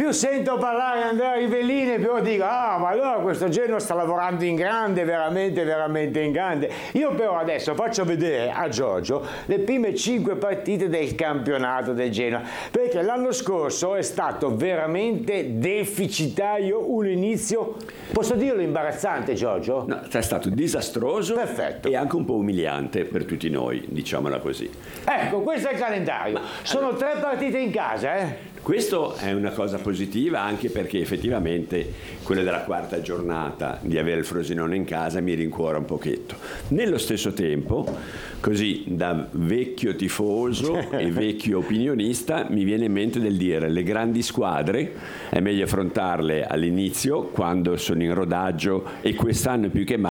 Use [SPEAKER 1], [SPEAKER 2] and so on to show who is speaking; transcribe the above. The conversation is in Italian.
[SPEAKER 1] più sento parlare di Andrea Rivellini, più dico, ma allora questo Genoa sta lavorando in grande, veramente, veramente in grande. Io però adesso faccio vedere a Giorgio le prime 5 partite del campionato del Genoa, perché l'anno scorso è stato veramente deficitario, un inizio, posso dirlo, imbarazzante, Giorgio?
[SPEAKER 2] No, è stato disastroso.
[SPEAKER 1] Perfetto.
[SPEAKER 2] E anche un po' umiliante per tutti noi, diciamola così.
[SPEAKER 1] Ecco, questo è il calendario. Sono 3 partite in casa,
[SPEAKER 2] Questo è una cosa positiva, anche perché effettivamente quella della quarta giornata di avere il Frosinone in casa mi rincuora un pochetto. Nello stesso tempo, così da vecchio tifoso e vecchio opinionista, mi viene in mente del dire: le grandi squadre è meglio affrontarle all'inizio, quando sono in rodaggio, e quest'anno più che mai